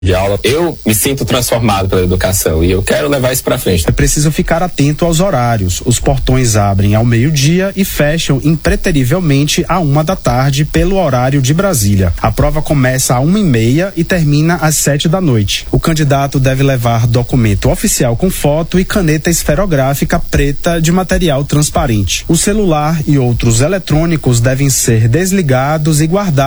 de aula, eu me sinto transformado pela educação e eu quero levar isso para frente. É preciso ficar atento aos horários. Os portões abrem ao meio-dia e fecham impreterivelmente à 13h pelo horário de Brasília. A prova começa às 13h30 e termina às 19h. O candidato deve levar documento oficial com foto e caneta esferográfica preta de material transparente. O celular e outros eletrônicos devem ser desligados e guardados